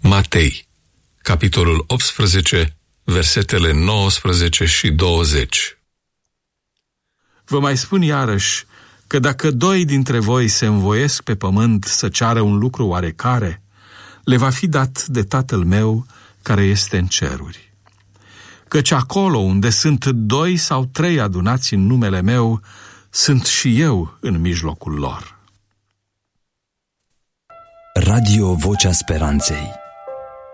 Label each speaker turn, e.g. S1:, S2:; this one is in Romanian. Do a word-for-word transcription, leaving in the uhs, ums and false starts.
S1: Matei, capitolul optsprezece, versetele nouăsprezece și douăzeci.
S2: Vă mai spun iarăși că dacă doi dintre voi se învoiesc pe pământ să ceară un lucru oarecare, le va fi dat de Tatăl meu care este în ceruri. Căci acolo unde sunt doi sau trei adunați în numele meu, sunt și eu în mijlocul lor.
S3: Radio Vocea Speranței.